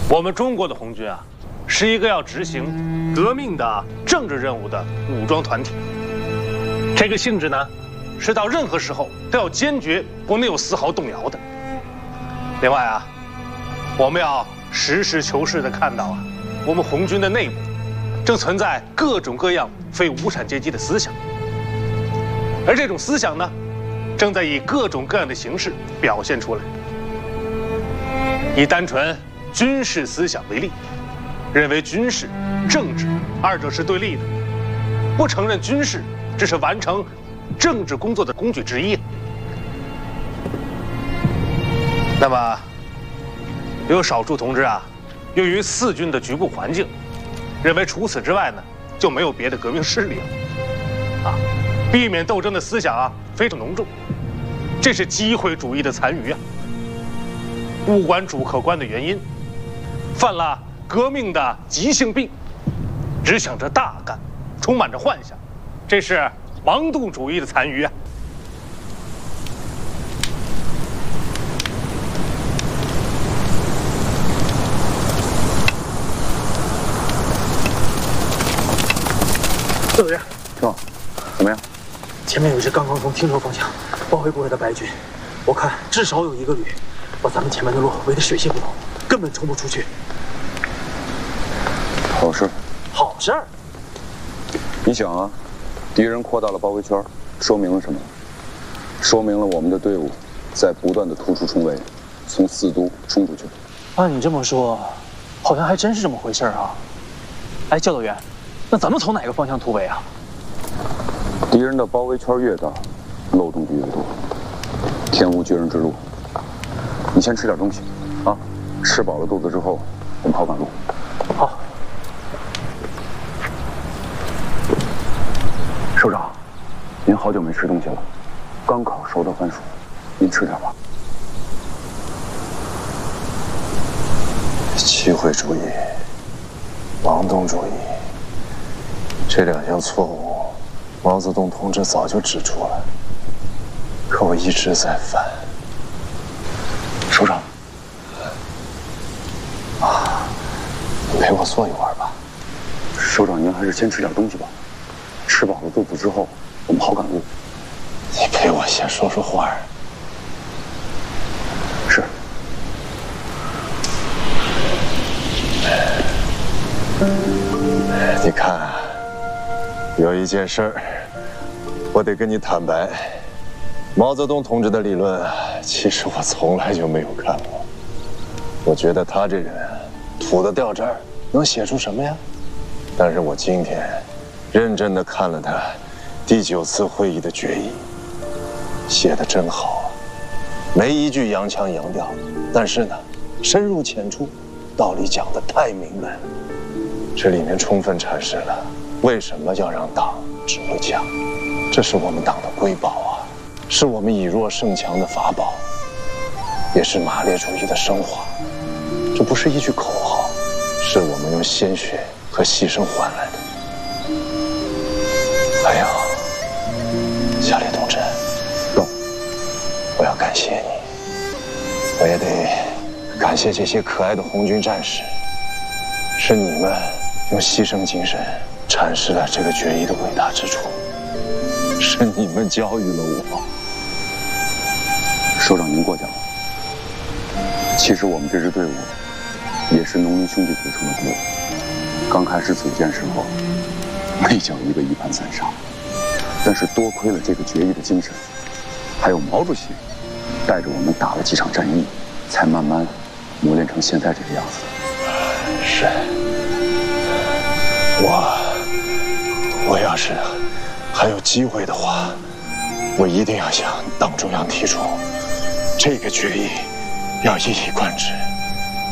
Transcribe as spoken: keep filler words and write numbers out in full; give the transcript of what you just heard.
我们中国的红军啊，是一个要执行革命的政治任务的武装团体。这个性质呢，是到任何时候都要坚决不能有丝毫动摇的。另外啊，我们要实事求是地看到啊，我们红军的内部正存在各种各样非无产阶级的思想，而这种思想呢，正在以各种各样的形式表现出来。以单纯军事思想为例，认为军事、政治二者是对立的，不承认军事只是完成政治工作的工具之一。那么，有少数同志啊，由于四军的局部环境，认为除此之外呢，就没有别的革命势力了，啊，避免斗争的思想啊非常浓重，这是机会主义的残余啊。不管主客观的原因，犯了革命的急性病，只想着大干，充满着幻想，这是盲动主义的残余啊。 队员， 是怎么样？ 前面有一支刚刚从汀州方向包围过来的白军，我看至少有一个旅把咱们前面的路围得水泄不通，根本冲不出去。 好事。 好事儿。 你想啊，敌人扩大了包围圈，说明了什么？说明了我们的队伍在不断的突出重围，从四都冲出去。 按你这么说，好像还真是这么回事啊。哎，教导员，那咱们从哪个方向突围啊？ 敌人的包围圈越大，漏洞就越多，天无绝人之路。你先吃点东西，啊，吃饱了肚子之后，我们好赶路。 好。 首长，您好久没吃东西了，刚烤熟的番薯，您吃点吧。 机会主义、盲动主义，这两项错误，毛泽东同志早就指出了，可我一直在犯。 首长， 啊，你陪我坐一会儿吧。 首长，您还是先吃点东西吧。吃饱了肚子之后，我们好赶路。 你陪我先说说话。 是。 你看，有一件事儿，我得跟你坦白。毛泽东同志的理论，其实我从来就没有看过。我觉得他这人土的掉这儿，能写出什么呀？但是我今天认真的看了他第九次会议的决议，写的真好啊，没一句洋腔洋调，但是呢，深入浅出，道理讲得太明白了。这里面充分阐释了为什么要让党指挥枪，这是我们党的瑰宝啊，是我们以弱胜强的法宝，也是马列主义的升华。这不是一句口号，是我们用鲜血和牺牲换来的。还有，夏烈同志， 懂。 我要感谢你，我也得感谢这些可爱的红军战士，是你们用牺牲精神阐释了这个决议的伟大之处，是你们教育了我。 首长您过奖了。其实我们这支队伍也是农民兄弟组成的队伍，刚开始组建时候没叫一个一盘散沙，但是多亏了这个决议的精神，还有毛主席带着我们打了几场战役，才慢慢磨练成现在这个样子。 是，我我要是还有机会的话，我一定要向党中央提出，这个决议要一以贯之。